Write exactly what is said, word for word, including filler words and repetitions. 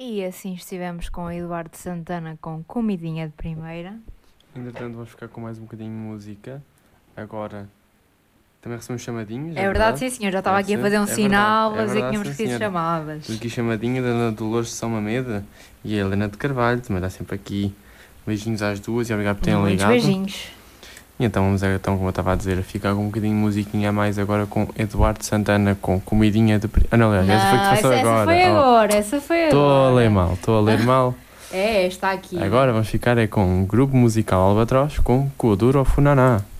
E assim estivemos com o Eduardo Santana com Comidinha de Primeira. Entretanto, vamos ficar com mais um bocadinho de música. Agora, também recebemos chamadinhas. É, é verdade, sim senhor, já estava aqui a fazer um é sinal verdade, a dizer é que tínhamos recebido chamadas. Temos aqui chamadinha da Ana Dolores de São Mamede e a Helena de Carvalho, também dá sempre aqui beijinhos às duas e obrigado por terem Muitos ligado. beijinhos. E então, vamos, então, como eu estava a dizer, ficar com um bocadinho de musiquinha a mais agora com Eduardo Santana com Comidinha de... Ah não, aliás, essa foi que passou essa, agora. Essa foi agora, oh. essa foi agora. Estou a ler mal, estou a ler mal. É, está aqui. Agora vamos ficar é com o grupo musical Albatroz com Kuduro Funaná.